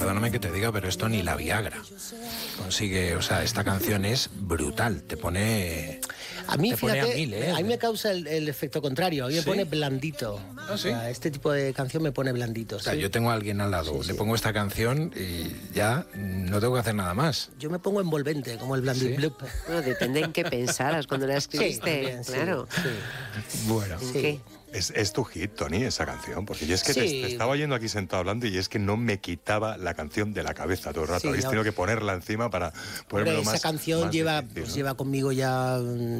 perdóname que te diga, pero esto ni la Viagra consigue. O sea, esta canción es brutal, te pone... A mí, te pone fíjate, a mil, ¿eh? a mí me causa el efecto contrario. A mí me ¿Sí? pone blandito. ¿Ah, sí? O sea, este tipo de canción me pone blandito. O sea, ¿sí? yo tengo a alguien al lado, Sí, le sí. pongo esta canción y ya no tengo que hacer nada más. Yo me pongo envolvente, como el Blandit ¿Sí? Bloop. Bueno, depende en qué pensaras cuando la escribiste, también, claro. Sí. Bueno. ¿En Sí. qué? Es tu hit, Tony, esa canción, porque yo es que Sí. te estaba oyendo aquí sentado hablando y es que no me quitaba la canción de la cabeza todo el rato. Sí, Habéis no. tenido que ponerla encima para ponérmelo Hombre, más. esa canción más lleva, difícil, pues, ¿no? lleva conmigo ya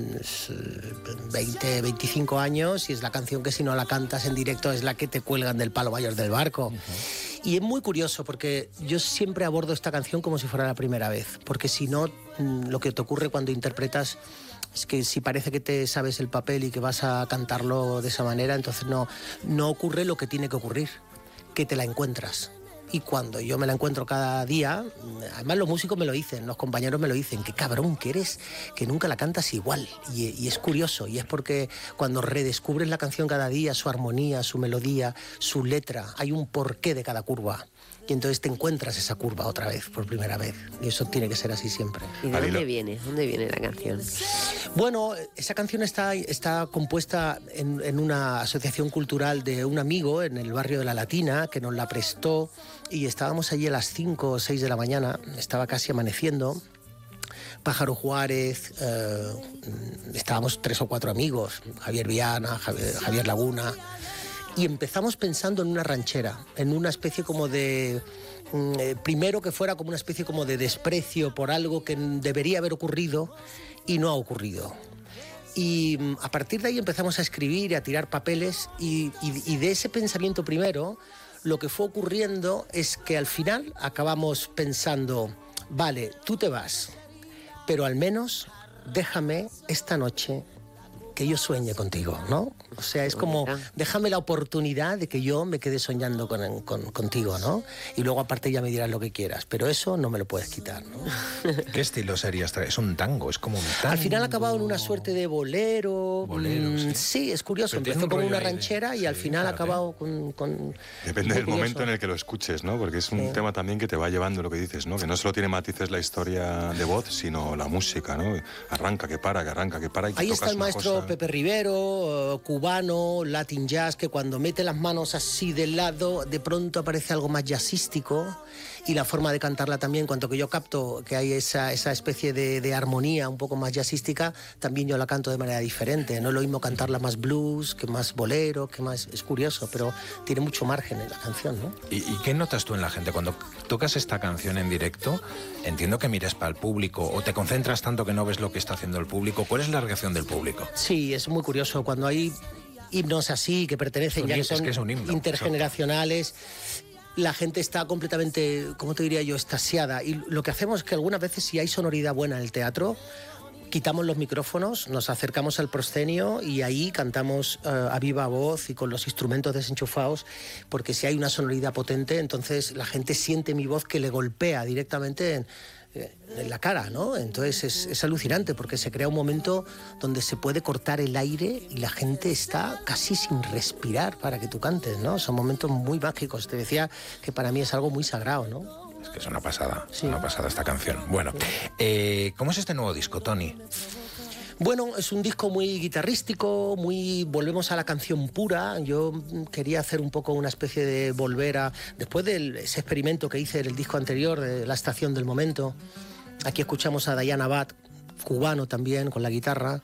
20, 25 años y es la canción que si no la cantas en directo es la que te cuelgan del palo mayor del barco. Y es muy curioso porque yo siempre abordo esta canción como si fuera la primera vez, porque si no, lo que te ocurre cuando interpretas es que si parece que te sabes el papel y que vas a cantarlo de esa manera, entonces no ocurre lo que tiene que ocurrir, que te la encuentras. Y cuando yo me la encuentro cada día, además los músicos me lo dicen, los compañeros me lo dicen, qué cabrón que eres, que nunca la cantas igual. Y es curioso, y es porque cuando redescubres la canción cada día, su armonía, su melodía, su letra, hay un porqué de cada curva. Y entonces te encuentras esa curva otra vez, por primera vez. Y eso tiene que ser así siempre. ¿Y de Al dónde hilo. viene? ¿Dónde viene la canción? Bueno, esa canción está compuesta en una asociación cultural de un amigo en el barrio de La Latina que nos la prestó y estábamos allí a las 5 o 6 de la mañana, estaba casi amaneciendo. Pájaro Juárez, estábamos 3 o 4 amigos, Javier Viana, Javier Laguna, y empezamos pensando en una ranchera, en una especie como de... primero que fuera como una especie como de desprecio por algo que debería haber ocurrido y no ha ocurrido. Y a partir de ahí empezamos a escribir y a tirar papeles y de ese pensamiento primero lo que fue ocurriendo es que al final acabamos pensando, vale, tú te vas, pero al menos déjame esta noche que yo sueñe contigo, ¿no? O sea, es como, déjame la oportunidad de que yo me quede soñando contigo, ¿no? Y luego aparte ya me dirás lo que quieras, pero eso no me lo puedes quitar, ¿no? ¿Qué estilo sería esta? Es un tango, es como un tango. Al final ha acabado en una suerte de bolero. Bolero, sí. Sí, es curioso. Pero tiene Empezó un como rollo una ahí de- ranchera y al sí, final ha fíjate. acabado con... Depende muy del momento curioso. en el que lo escuches, ¿no? Porque es un tema también que te va llevando lo que dices, ¿no? Que no solo tiene matices la historia de voz, sino la música, ¿no? Arranca, que para, que arranca, que para. Y que Ahí tocas está el una maestro cosa. Pepe Rivero, cubano, Latin jazz, que cuando mete las manos así de lado, de pronto aparece algo más jazzístico. Y la forma de cantarla también, cuanto que yo capto que hay esa especie de armonía un poco más jazzística, también yo la canto de manera diferente. No es lo mismo cantarla más blues, que más bolero, que más... Es curioso, pero tiene mucho margen en la canción, ¿no? ¿Y qué notas tú en la gente? Cuando tocas esta canción en directo, entiendo que mires para el público o te concentras tanto que no ves lo que está haciendo el público. ¿Cuál es la reacción del público? Sí, es muy curioso. Cuando hay himnos así, que pertenecen, ya que son es un himno, intergeneracionales, la gente está completamente, ¿cómo te diría yo?, extasiada. Y lo que hacemos es que algunas veces, si hay sonoridad buena en el teatro, quitamos los micrófonos, nos acercamos al proscenio y ahí cantamos a viva voz y con los instrumentos desenchufados, porque si hay una sonoridad potente, entonces la gente siente mi voz que le golpea directamente en la cara, ¿no? Entonces es alucinante porque se crea un momento donde se puede cortar el aire y la gente está casi sin respirar para que tú cantes, ¿no? Son momentos muy mágicos. Te decía que para mí es algo muy sagrado, ¿no? Es que es una pasada, Sí. una pasada esta canción. Bueno, ¿cómo es este nuevo disco, Tony? Bueno, es un disco muy guitarrístico, volvemos a la canción pura. Yo quería hacer un poco una especie de volver a... Después de ese experimento que hice en el disco anterior, de La Estación del Momento, aquí escuchamos a Diana Abad, cubano también, con la guitarra.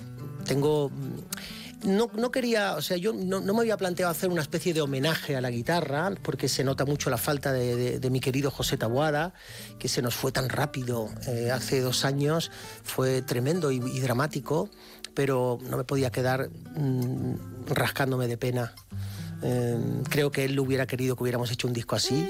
No quería, o sea, yo no me había planteado hacer una especie de homenaje a la guitarra, porque se nota mucho la falta de mi querido José Taboada, que se nos fue tan rápido hace 2 años, fue tremendo y dramático, pero no me podía quedar rascándome de pena. Creo que él lo hubiera querido que hubiéramos hecho un disco así.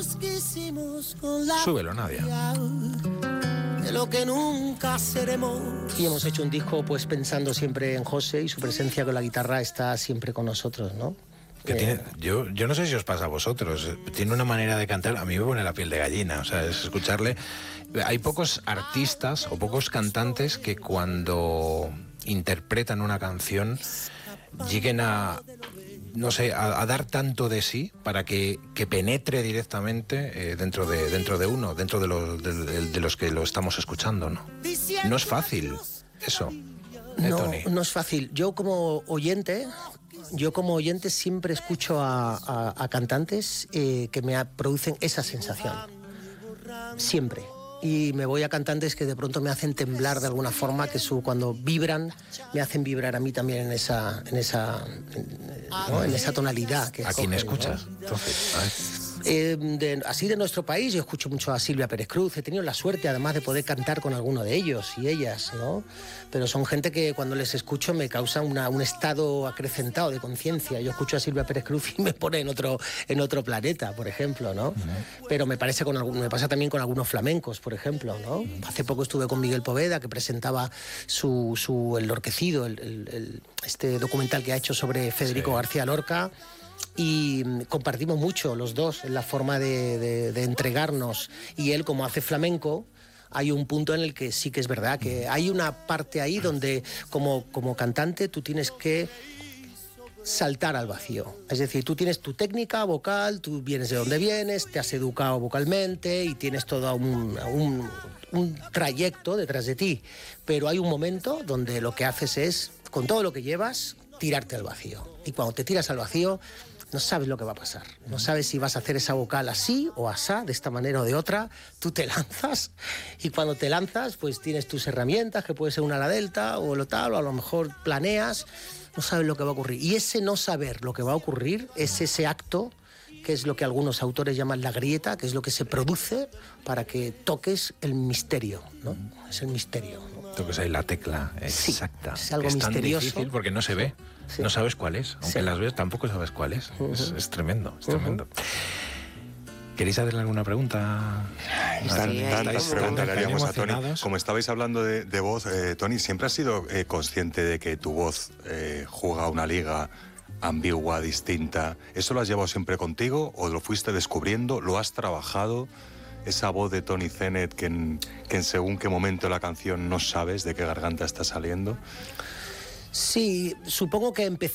Súbelo, Nadia. De lo que nunca seremos. Y hemos hecho un disco pues pensando siempre en José y su presencia con la guitarra está siempre con nosotros, ¿no? Que yo no sé si os pasa a vosotros, tiene una manera de cantar, a mí me pone la piel de gallina, o sea, es escucharle. Hay pocos artistas o pocos cantantes que cuando interpretan una canción lleguen a no sé, a dar tanto de sí para que penetre directamente dentro de uno, dentro de los que lo estamos escuchando, ¿no? No es fácil eso, Tony. No es fácil. Yo como oyente siempre escucho a cantantes que me producen esa sensación. Siempre. Y me voy a cantantes que de pronto me hacen temblar de alguna forma, que cuando vibran, me hacen vibrar a mí también en esa tonalidad. ¿A quién escuchas? ¿no? Entonces, así de nuestro país, yo escucho mucho a Silvia Pérez Cruz. He tenido la suerte, además, de poder cantar con alguno de ellos y ellas, ¿no? Pero son gente que cuando les escucho me causa un estado acrecentado de conciencia. Yo escucho a Silvia Pérez Cruz y me pone en otro planeta, por ejemplo, ¿no? Pero me pasa también con algunos flamencos, por ejemplo, ¿no? Hace poco estuve con Miguel Poveda, que presentaba El Lorquecido, este documental que ha hecho sobre Federico García Lorca. Y compartimos mucho los dos en la forma de entregarnos, y él, como hace flamenco, hay un punto en el que sí que es verdad que hay una parte ahí donde como cantante tú tienes que saltar al vacío. Es decir, tú tienes tu técnica vocal, tú vienes de donde vienes, te has educado vocalmente y tienes todo un trayecto detrás de ti, pero hay un momento donde lo que haces es, con todo lo que llevas, tirarte al vacío. Y cuando te tiras al vacío, no sabes lo que va a pasar. No sabes si vas a hacer esa vocal así o asá, de esta manera o de otra. Tú te lanzas, y cuando te lanzas, pues tienes tus herramientas, que puede ser una ala delta o lo tal, o a lo mejor planeas. No sabes lo que va a ocurrir. Y ese no saber lo que va a ocurrir es ese acto, que es lo que algunos autores llaman la grieta, que es lo que se produce para que toques el misterio, ¿no? Es el misterio, ¿no? Toques ahí la tecla exacta. Sí, es algo es tan misterioso. difícil porque no se ve. Sí. No sabes cuál es. Aunque las ves, tampoco sabes cuál es. Es tremendo, es tremendo. ¿Queréis hacerle alguna pregunta? Tantas preguntas le haríamos a Tony. Como estabais hablando de voz, Tony, ¿siempre has sido consciente de que tu voz juega una liga ambigua, distinta? ¿Eso lo has llevado siempre contigo o lo fuiste descubriendo? ¿Lo has trabajado? Esa voz de Tony Zenet que en según qué momento de la canción no sabes de qué garganta está saliendo. Sí, supongo que empecé